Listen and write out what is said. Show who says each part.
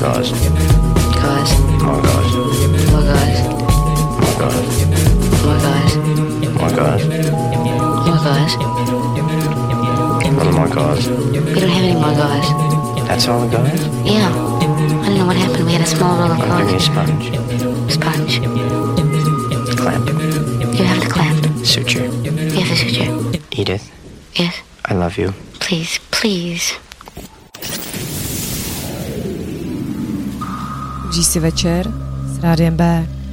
Speaker 1: guys.
Speaker 2: Guys.
Speaker 1: My guys.
Speaker 2: My guys.
Speaker 1: My guys.
Speaker 2: My guys.
Speaker 1: My guys.
Speaker 2: My guys.
Speaker 1: What are my guys?
Speaker 2: We don't have any more guys.
Speaker 1: That's all the guys?
Speaker 2: Yeah. I don't know what happened. We had a small roll of
Speaker 1: Give me a
Speaker 2: clothes.
Speaker 1: sponge.
Speaker 2: Sponge.
Speaker 1: Clamp.
Speaker 2: You have the clamp.
Speaker 1: Suture.
Speaker 2: You have the suture.
Speaker 1: Edith,
Speaker 2: Yes.
Speaker 1: I love you.
Speaker 2: Please, please.
Speaker 3: Užij si večer s Rádiem B.